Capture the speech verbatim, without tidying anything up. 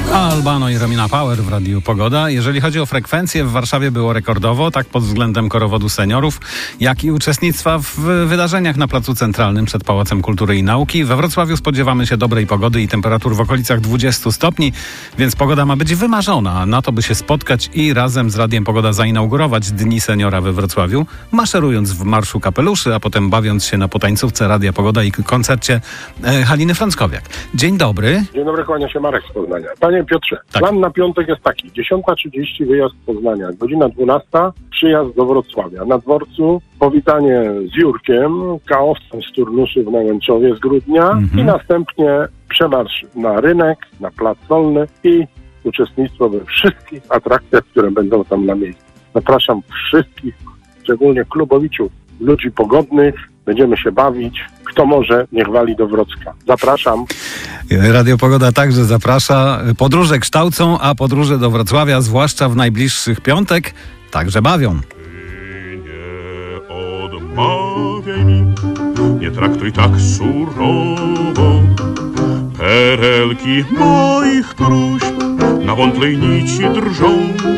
Albano i Romina Power w Radiu Pogoda. Jeżeli chodzi o frekwencję, w Warszawie było rekordowo, tak pod względem korowodu seniorów, jak i uczestnictwa w wydarzeniach na Placu Centralnym przed Pałacem Kultury i Nauki. We Wrocławiu spodziewamy się dobrej pogody i temperatur w okolicach dwudziestu stopni, więc pogoda ma być wymarzona na to, by się spotkać i razem z Radiem Pogoda zainaugurować Dni Seniora we Wrocławiu, maszerując w Marszu Kapeluszy, a potem bawiąc się na potańcówce Radia Pogoda i koncercie e, Haliny Frąckowiak. Dzień dobry. Dzień dobry, kłania się Marek z Poznania. Panie Piotrze, tak. Plan na piątek jest taki. dziesiąta trzydzieści wyjazd z Poznania, godzina dwunasta przyjazd do Wrocławia. Na dworcu powitanie z Jurkiem, kaowcem z turnusu w Nałęczowie z grudnia mhm. i następnie przemarsz na rynek, na Plac Solny i uczestnictwo we wszystkich atrakcjach, które będą tam na miejscu. Zapraszam wszystkich, szczególnie klubowiczów, ludzi pogodnych. Będziemy się bawić. Kto może, niech wali do Wrocka. Zapraszam. Radio Pogoda także zaprasza. Podróże kształcą, a podróże do Wrocławia, zwłaszcza w najbliższych piątek, także bawią. Nie odmawiaj mi, nie traktuj tak surowo. Perelki moich próśb na wątłej nici drżą.